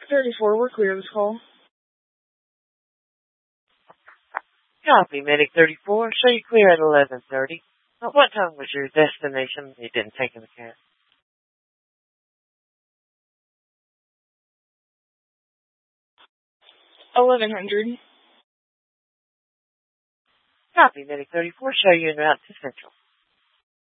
34, we're clear this call. Copy, Medic 34. Show you clear at 11:30. What time was your destination? You didn't take into account. 1100. Copy, Medic 34. Show you en route to Central.